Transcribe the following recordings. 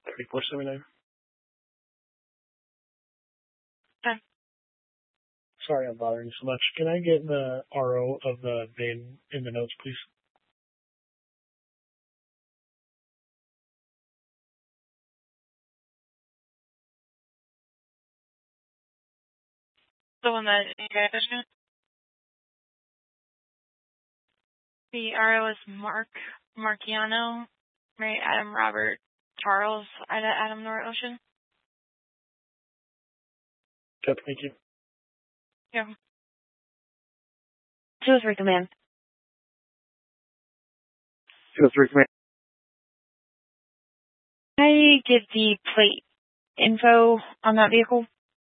3479. Okay. Sorry I'm bothering you so much. Can I get the RO of the VIN in the notes, please? The one that you guys mentioned? The RO is Marciano, Mary Adam Robert Charles, Ida Adam Nora Ocean. Yep, thank you. Yeah. 203 command. 203 command. Can I get the plate info on that vehicle?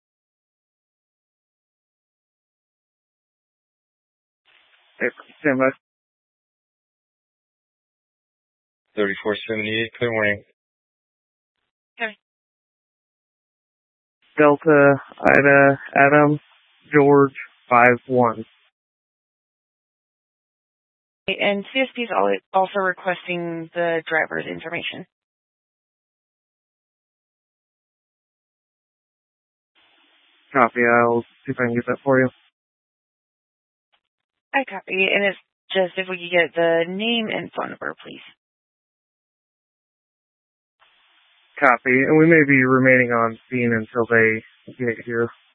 Hey, stand by. 3478, clear morning. Okay. Delta, Ida, Adam, George, 5-1. And CSP is also requesting the driver's information. Copy, I'll see if I can get that for you. I copy. And it's just if we could get the name and phone number, please. Copy, and we may be remaining on scene until they get here.